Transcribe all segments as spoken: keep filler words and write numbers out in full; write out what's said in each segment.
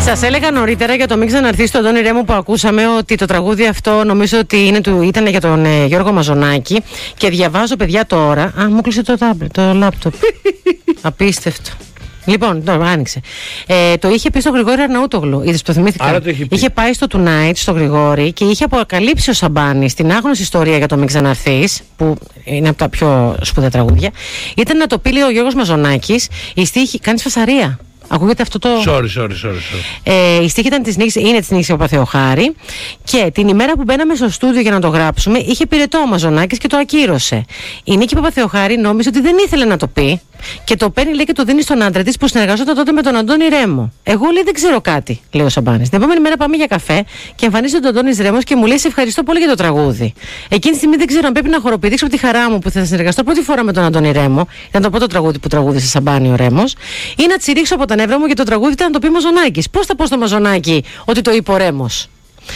Σας έλεγα νωρίτερα για το Μην Ξαναρθείς του Αντώνη Ρέμου που ακούσαμε ότι το τραγούδι αυτό νομίζω ότι είναι του, ήταν για τον ε, Γιώργο Μαζονάκη. Και διαβάζω, παιδιά, τώρα. Α, μου κλείσε το τάμπλετ, το λάπτοπ. Απίστευτο. Λοιπόν, τώρα άνοιξε. Ε, το είχε πει στο Γρηγόρη Αρναούτογλου. Είδες που το θυμήθηκα. Άρα το είχε πει. Είχε πάει στο Tonight στο Γρηγόρη και είχε αποκαλύψει ο Σαμπάνης την άγνωστη ιστορία για το Μην Ξαναρθείς, που είναι από τα πιο σπουδαία τραγούδια. Ήταν να το πει, λέει, ο Γιώργος Μαζονάκης. Η στίχη. Κάνεις φασαρία. Ακούγεται αυτό το. Sorry, sorry, sorry. sorry. Ε, η στίχη ήταν της νύχης, είναι της νύχης ο Παπαθεοχάρη. Και την ημέρα που μπαίναμε στο στούντιο για να το γράψουμε, είχε πυρετό ο Μαζονάκης και το ακύρωσε. Η Νίκη Παπαθεοχάρη νόμιζε ότι δεν ήθελε να το πει. Και το παίρνει, λέει, και το δίνει στον άντρα της που συνεργαζόταν τότε με τον Αντώνη Ρέμο. Εγώ, λέει, δεν ξέρω κάτι, λέει ο Σαμπάνης. Την επόμενη μέρα πάμε για καφέ και εμφανίζεται ο Αντώνης Ρέμος και μου λέει: σε ευχαριστώ πολύ για το τραγούδι. Εκείνη τη στιγμή δεν ξέρω αν πρέπει να χοροπηδήξω από τη χαρά μου που θα συνεργαστώ πρώτη φορά με τον Αντώνη Ρέμο. Ήταν το πρώτο τραγούδι που τραγούδισε Σαμπάνη ο Ρέμος. Ή να τσιρίξω από τα νεύρα μου για το τραγούδι ήταν να το πει Μαζονάκης. Πώς θα πω στο Μαζονάκη ότι το είπε ο Ρέμος.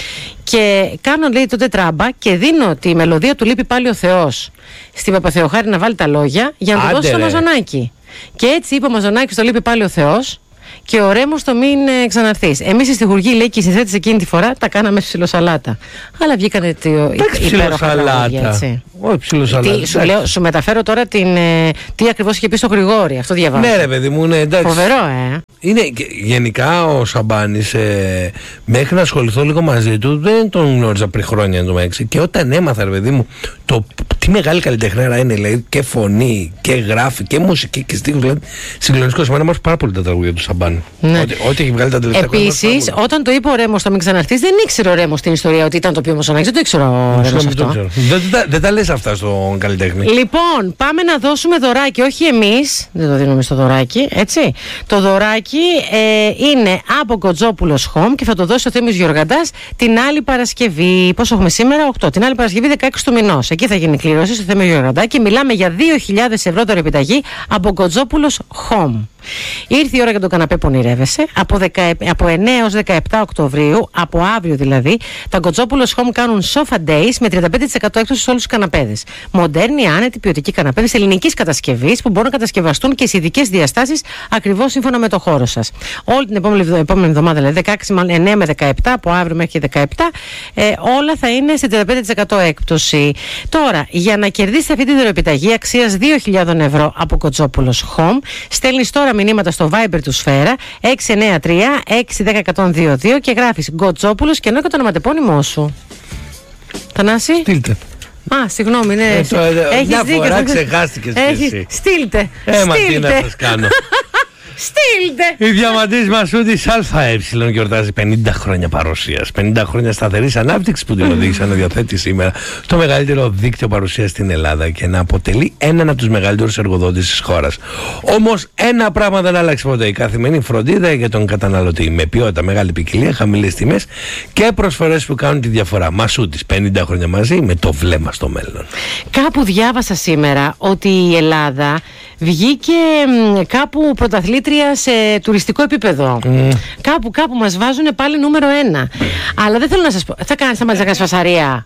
Και κάνω, λέει, τότε τράμπα και δίνω τη μελωδία του Λείπει πάλι ο Θεός στην Παπαθεοχάρη να βάλει τα λόγια για να το δώσει στο Μαζονάκη. Και έτσι είπε ο Μαζονάκης το Λείπει πάλι ο Θεός και ο Ρέμος το Μην ε, Ξαναρθείς. Εμείς στη Στιχουργή, λέει, και οι συνθέτες εκείνη τη φορά τα κάναμε ψιλοσαλάτα. Αλλά βγήκανε το υπέροχα τραγούδια, έτσι. Όχι ψιλοσαλάτα. Τι, σου, λέω, σου μεταφέρω τώρα την, ε, τι ακριβώς είχε πει στο Γρηγόρη. Αυτό διαβάζω. Ναι, ρε παιδί μου, ναι, εντάξει. Φοβερό, ε. Είναι, γενικά ο Σαμπάνης, ε, μέχρι να ασχοληθώ λίγο μαζί του, δεν τον γνώριζα πριν χρόνια εντωμεταξύ. Και όταν έμαθα, ρε παιδί μου, το τι μεγάλη καλλιτεχνέρα είναι, λέει, και φωνή και γράφει και μουσική και στίχους, δηλαδή συγκλονιστικό. Εμένα μου άρεσαν πάρα πολύ τα τραγούδια του Σαμπάνη. Ναι. Ό,τι, ό,τι έχει βγάλει τα τελευταία χρόνια. Επίσης, όταν το είπε ο Ρέμος το Μην Ξαναρθείς, δεν ήξερε ο Ρέμος την ιστορία ότι ήταν το πιο Μαζονάκης. Δεν το ήξερε ο Ρέμος αυτό. Δεν, δεν, δεν τα λες αυτά στον καλλιτέχνη. Λοιπόν, πάμε να δώσουμε δωράκι. Όχι εμείς, δεν το δίνουμε στο δωράκι, έτσι. Το δωράκι ε, είναι από Κοτζόπουλος Home και θα το δώσει ο Θέμης Γιοργαντάς την άλλη Παρασκευή. Πόσο έχουμε σήμερα, οκτώ. Την άλλη Παρασκευή, δεκαέξι του μηνός. Εκεί θα γίνει η κλήρωση στο Θέμη Γιοργαντά και μιλάμε για δύο χιλιάδες ευρώ τώρα επιταγή από Κοτζόπουλος Home. Ήρθε η ώρα για τον καναπέ που ονειρεύεσαι. Από, από εννέα έως δεκαεπτά Οκτωβρίου, από αύριο δηλαδή, τα Κοτζόπουλος Home κάνουν Sofa Days με τριάντα πέντε τοις εκατό έκπτωση σε όλους τους καναπέδες. Μοντέρνοι, άνετοι, ποιοτικοί καναπέδες ελληνικής κατασκευής που μπορούν να κατασκευαστούν και σε ειδικές διαστάσεις ακριβώς σύμφωνα με το χώρο σας. Όλη την επόμενη, επόμενη εβδομάδα, δηλαδή δεκαέξι, εννέα με δεκαεπτά, από αύριο μέχρι δεκαεπτά, ε, όλα θα είναι σε τριάντα πέντε τοις εκατό έκπτωση. Τώρα, για να κερδίσετε αυτή τη δωρεοπιταγή αξίας δύο χιλιάδες ευρώ από Κοτζόπουλος Home, στέλνεις τώρα μηνύματα στο Viber του Σφαίρα έξι εννέα τρία έξι ένα μηδέν ένα δύο δύο και γράφεις Κοτζόπουλος και ενώ και το ονοματεπώνυμό σου. Θανάση. Στείλτε. Α, συγγνώμη, ναι. Ε, το, ε, έχεις μια δίκιο. φορά ξεχάστηκες έχεις... εσύ. Στείλτε. Ε, μα τι να Στείλτε. σας κάνω. Στείλτε. Η Διαμαντής Μασούτης ΑΕ γιορτάζει πενήντα χρόνια παρουσίας. πενήντα χρόνια σταθερής ανάπτυξης που την οδήγησαν να διαθέτει σήμερα το μεγαλύτερο δίκτυο παρουσίας στην Ελλάδα και να αποτελεί έναν από τους μεγαλύτερους εργοδότες της χώρας. Όμως ένα πράγμα δεν άλλαξε ποτέ: η καθημερινή φροντίδα για τον καταναλωτή. Με ποιότητα, μεγάλη ποικιλία, χαμηλές τιμές και προσφορές που κάνουν τη διαφορά. Μασούτης, πενήντα χρόνια μαζί με το βλέμμα στο μέλλον. Κάπου διάβασα σήμερα ότι η Ελλάδα βγήκε μ, κάπου πρωταθλήτρια σε τουριστικό επίπεδο. Mm. Κάπου, κάπου μας βάζουν πάλι νούμερο ένα. Αλλά δεν θέλω να σας πω. Θα κάνεις, θα μάθεις να κάνεις φασαρία.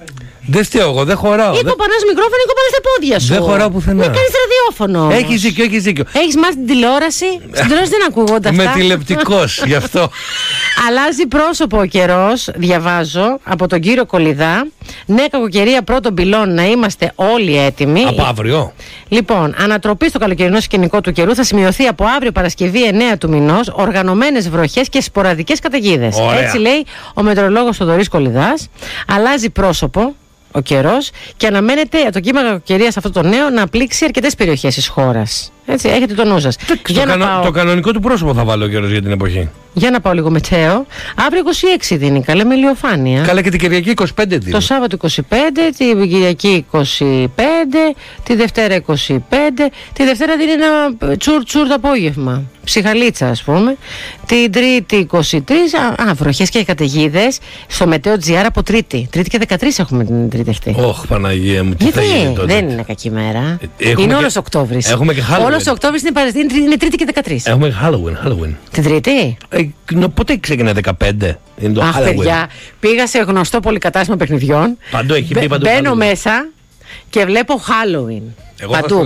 Δεν φταίω εγώ, δεν χωράω. Ή κοπανάς μικρόφωνο ή κοπανάς τα πόδια σου. Δεν χωράω πουθενά. Δεν κάνεις ραδιόφωνο. Έχεις δίκιο, έχεις δίκιο. Έχεις μάθει την τηλεόραση. Στην τηλεόραση δεν ακούγονται αυτά. Με τηλεπτικός, γι' αυτό. Αλλάζει πρόσωπο ο καιρός, διαβάζω από τον κύριο Κολιδά. Ναι, κακοκαιρία πρώτων πυλών, να είμαστε όλοι έτοιμοι. Από αύριο. Λοιπόν, ανατροπή στο καλοκαιρινό σκηνικό του καιρού θα σημειωθεί από αύριο Παρασκευή εννέα του μηνός, οργανωμένες βροχές και σποραδικές καταιγίδες. Έτσι λέει ο μετεωρολόγος Θοδωρής Κολιδάς. Αλλάζει πρόσωπο ο καιρός και αναμένεται το κύμα κακοκαιρίας αυτό το νέο να πλήξει αρκετές περιοχές της χώρας. Έτσι, έχετε το νου σας. Το, το, κανο, πάω... το κανονικό του πρόσωπο θα βάλω ο καιρός για την εποχή. Για να πάω λίγο μετέο. Αύριο είκοσι έξι δίνει, καλέ, με ηλιοφάνεια. Καλά, και την Κυριακή είκοσι πέντε δίνει. Το Σάββατο είκοσι πέντε, την Κυριακή είκοσι πέντε, τη Δευτέρα είκοσι πέντε, τη Δευτέρα δίνει ένα τσουρ τσουρ το απόγευμα. Ψυχαλίτσα, ας πούμε. Την Τρίτη είκοσι τρία, α, βροχές και καταιγίδες στο Μετέο τζι άρ από Τρίτη. Τρίτη και δεκατρείς έχουμε την Τρίτη αυτή. Ωχ, Παναγία μου, τι γιατί θα γίνει τότε. Δεν είναι κακή μέρα. Έχουμε είναι και... όλος Οκτώβρης. Έχουμε και Halloween. Όλος Οκτώβρης είναι, είναι, είναι Τρίτη και δεκατρείς. Έχουμε Halloween, Halloween. Την Τρίτη. Ε, πότε ξεκινάει δεκαπέντε. Είναι το Αχ, Halloween. παιδιά, πήγα σε γνωστό πολυκατάστημα παιχνιδιών. Παντού έχει πει, παντού. Μπαίνω μέσα και βλέπω Halloween. Εγώ παντού,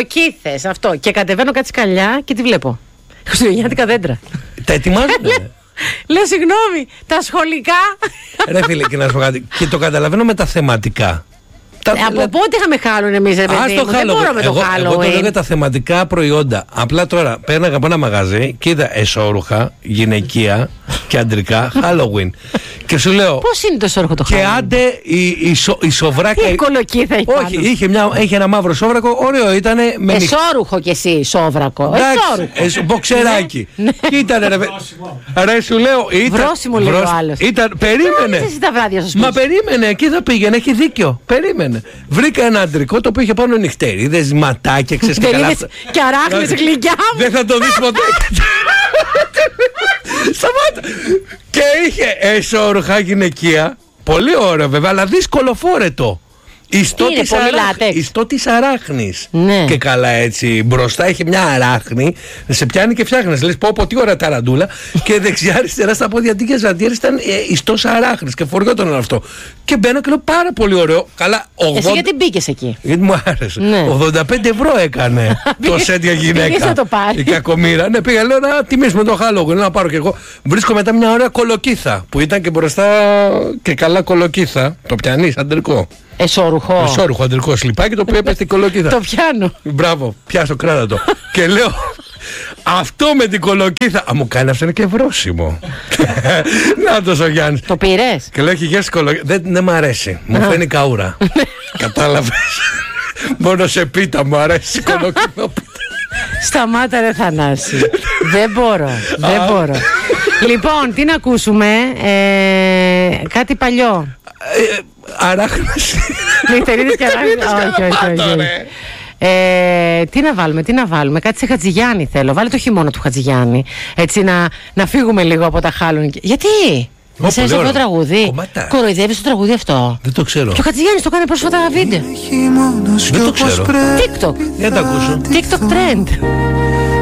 κολοκύθες, αυτό. Και κατεβαίνω κάτι σκαλιά και τη βλέπω. Χριστουγεννιάτικα δέντρα. Τα ετοιμάζονται. Λέω συγγνώμη, τα σχολικά. Ρε φίλε, και να σου πω κάτι. Και το καταλαβαίνω με τα θεματικά. Τα... Από λέ... πότε είχαμε Halloween εμείς, ρε παιδί μου, δεν μπορώ με το Halloween. Εγώ το λέω για τα θεματικά προϊόντα. Απλά τώρα πέρναγα από ένα μαγαζί και είδα εσώρουχα, γυναικεία και αντρικά Halloween. Και σου λέω. Πώς είναι το εσώρουχο το Halloween? Και άντε η, η, σο, η σοβράκα. Η κολοκύθα έχει. Όχι, είχε, μια, είχε ένα μαύρο σόβρακο, ωραίο ήταν. Με εσώρουχο κι εσύ, σόβρακο. Εσώρουχο. Μποξεράκι. Και ήταν ρε. Ρε σου λέω. Βρόσιμο λέει ο άλλος. Περίμενε. Μα περίμενε, εκεί θα πήγαινε, έχει δίκιο. Περίμενε. Βρήκα ένα αντρικό το οποίο είχε πάνω νυχτέριδες, ματάκια, ξέρεις και καλά. Και αράχνες γλυκιά μου. Δεν θα το δεις ποτέ. Σταμάτα. Και είχε εσώρουχα γυναικεία. Πολύ ωραίο βέβαια, αλλά δύσκολο φόρετο. Ιστό της αράχνης. Ναι. Και καλά έτσι μπροστά είχε μια αράχνη. Σε πιάνει και φτιάχνεις. Λες πω πω τι ωραία ταραντούλα. Και δεξιά αριστερά στα πόδια αντί για ζαντιέρες ήταν ε, ιστός αράχνης. Και φοριόταν αυτό. Και μπαίνω και λέω πάρα πολύ ωραίο. Καλά, ογδόντα... Εσύ γιατί μπήκες εκεί? Γιατί μου άρεσε. Ναι. ογδόντα πέντε ευρώ έκανε το σετ για γυναίκα. Πήγες να το πάρει. Η κακομοίρα. Ναι, πήγα, λέω να τιμήσουμε το Halloween. Να πάρω κι εγώ. Βρίσκω μετά μια ωραία κολοκύθα που ήταν και μπροστά και καλά κολοκύθα. Το πιανείς αντρικό. Εσώρουχο. Εσώρουχο αντρικό σλιπάκι το οποίο έπεσε την κολοκύθα. Το πιάνω. Μπράβο, πιάσω, κράτα το. Και λέω, αυτό με την κολοκύθα. Α, μου κάνει αυτό είναι και βρόσιμο. Να το ο Γιάννης. Το πήρες? Και λέω, έχει γεύση κολοκύθα. Δεν, δεν μ' αρέσει. Μου φαίνει καούρα. Κατάλαβες. Μόνο σε πίτα μου αρέσει η κολοκύθα. Σταμάτα ρε Θανάση. Δεν μπορώ. Δεν μπορώ. Λοιπόν, τι να ακούσουμε? Ε, κάτι παλιό. Ε, αράχνες. Νυχτερίδες και αράχνες. Όχι, όχι, όχι. Ε, τι να βάλουμε, τι να βάλουμε. Κάτι σε Χατζηγιάννη θέλω. Βάλε το χειμώνα του Χατζηγιάννη. Έτσι να, να φύγουμε λίγο από τα Halloween. Γιατί? Δεν σε αυτό το τραγούδι. Κοροϊδεύεις το τραγούδι αυτό? Δεν το ξέρω. Και ο Χατζηγιάννης το κάνει πρόσφατα βίντεο. Δεν το ξέρω. TikTok. Για να τα ακούσω. TikTok trend.